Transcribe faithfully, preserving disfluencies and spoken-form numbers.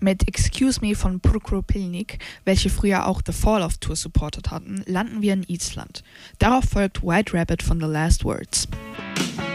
Mit Excuse Me von Prokopilnik, welche früher auch The Fall Off Tour supportet hatten, landen wir in Island. Darauf folgt White Rabbit von The Last Words.